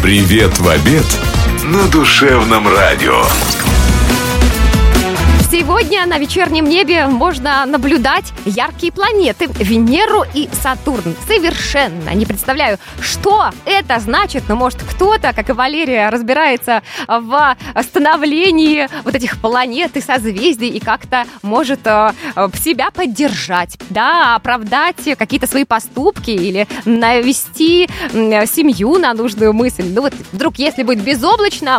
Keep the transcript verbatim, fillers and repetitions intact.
Привет в обед на Душевном радио. Сегодня на вечернем небе можно наблюдать яркие планеты Венеру и Сатурн. Совершенно не представляю, что это значит, но может кто-то, как и Валерия, разбирается в становлении вот этих планет и созвездий и как-то может э, себя поддержать, да, оправдать какие-то свои поступки или навести э, семью на нужную мысль. Ну вот вдруг, если будет безоблачно,